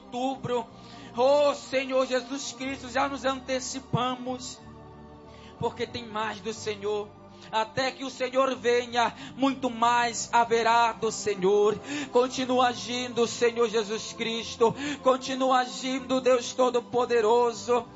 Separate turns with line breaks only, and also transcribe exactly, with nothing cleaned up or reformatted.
outubro. Oh Senhor Jesus Cristo, já nos antecipamos, porque tem mais do Senhor. Até que o Senhor venha, muito mais haverá do Senhor. Continua agindo, Senhor Jesus Cristo. Continua agindo, Deus Todo-Poderoso.